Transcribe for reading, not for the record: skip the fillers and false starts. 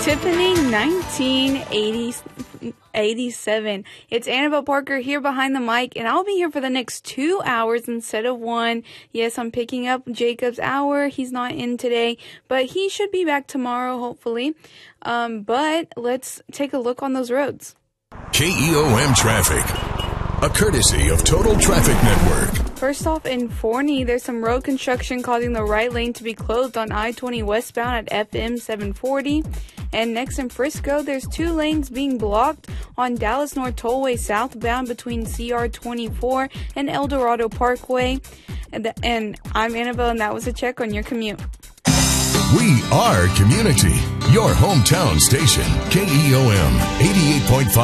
Tiffany, 1987. It's Annabelle Parker here behind the mic, and I'll be here for the next 2 hours instead of 1. Yes, I'm picking up Jacob's hour. He's not in today, but he should be back tomorrow, hopefully. But let's take a look on those roads. KEOM traffic, a courtesy of Total Traffic Network. First off, in Forney, there's some road construction causing the right lane to be closed on I-20 westbound at FM 740. And next in Frisco, there's 2 lanes being blocked on Dallas North Tollway southbound between CR 24 and El Dorado Parkway. And I'm Annabelle, and that was a check on your commute. We are community. Your hometown station, KEOM 88.5.